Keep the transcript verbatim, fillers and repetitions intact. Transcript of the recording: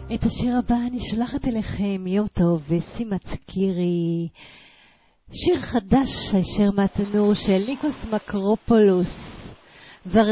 את השיר הבא אני שולחת אליכם, יום טוב וסימת סקירי, שיר חדש הישר מהתנור של ניקוס מקרופולוס,